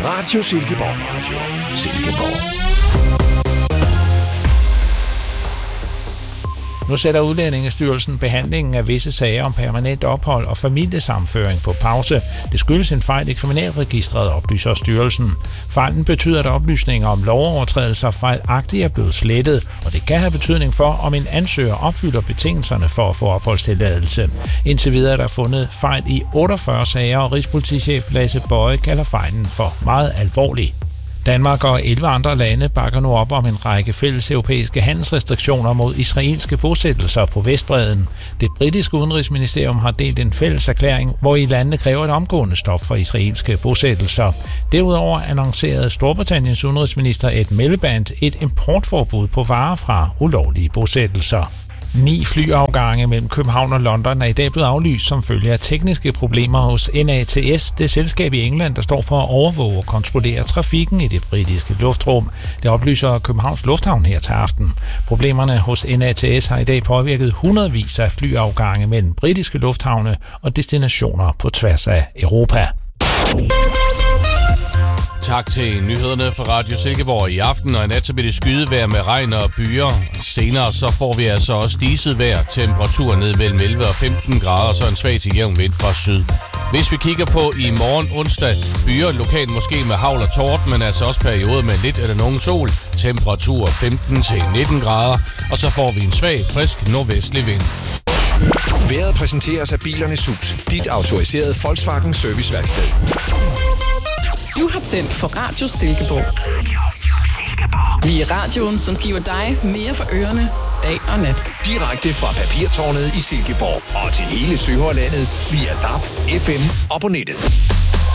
Radio Silkeborg Radio. Silkeborg. Nu sætter Udlændingestyrelsen behandlingen af visse sager om permanent ophold og familiesammenføring på pause. Det skyldes en fejl i kriminalregistret, oplyser styrelsen. Fejlen betyder, at oplysninger om lovovertrædelser fejlagtigt er blevet slettet, og det kan have betydning for, om en ansøger opfylder betingelserne for at få opholdstilladelse. Indtil videre er der fundet fejl i 48 sager, og Rigspolitichef Lasse Bøje kalder fejlen for meget alvorlig. Danmark og 11 andre lande bakker nu op om en række fælles europæiske handelsrestriktioner mod israelske bosættelser på Vestbredden. Det britiske udenrigsministerium har delt en fælles erklæring, hvor i landene kræver et omgående stop for israelske bosættelser. Derudover annoncerede Storbritanniens udenrigsminister Ed Miliband et importforbud på varer fra ulovlige bosættelser. 9 flyafgange mellem København og London er i dag blevet aflyst som følge af tekniske problemer hos NATS, det selskab i England, der står for at overvåge og kontrollere trafikken i det britiske luftrum. Det oplyser Københavns Lufthavn her til aften. Problemerne hos NATS har i dag påvirket hundredvis af flyafgange mellem britiske lufthavne og destinationer på tværs af Europa. Tak til nyhederne fra Radio Silkeborg. I aften og i nat så bliver det skydevejr med regn og byer. Senere så får vi altså også diset vejr. Temperatur ned mellem 11 og 15 grader, så en svag til jævn vind fra syd. Hvis vi kigger på i morgen onsdag, byer lokalt måske med hagl og torden, men altså også perioder med lidt eller nogen sol. Temperatur 15 til 19 grader, og så får vi en svag, frisk nordvestlig vind. Vejret præsenteres af Bilernes Hus, dit autoriserede Volkswagen serviceværksted. Du har tændt for Radio Silkeborg. Vi er radioen, som giver dig mere for ørerne, dag og nat. Direkte fra Papirtårnet i Silkeborg og til hele Sønderlandet via DAB, FM og på nettet.